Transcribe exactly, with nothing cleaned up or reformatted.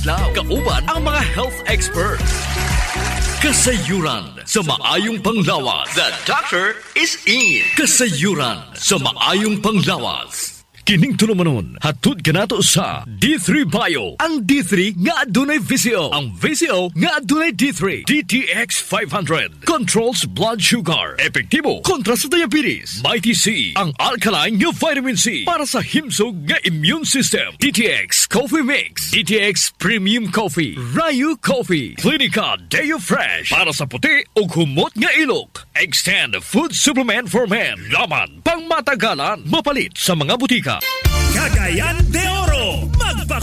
adlaw. Kauban ang mga health experts. Kasayuran sa maayong panglawas. The doctor is in. Kasayuran sa maayong panglawas. Kining tulumanon, hatod ka nato sa D three Bio. Ang D three nga adunay V C O. Ang V C O nga adunay D three. D T X five hundred. Controls blood sugar. Epektibo kontra sa diabetes. Mighty C. Ang alkaline nga vitamin C. Para sa himsog nga immune system. D T X Coffee Mix. D T X Premium Coffee. Rayu Coffee. Clinica Deo Fresh. Para sa puti o humot nga ilok. Extend Food Supplement for Men. Laman pang matagalan. Mapalit sa mga butika. Cagayan de Oro. Magpa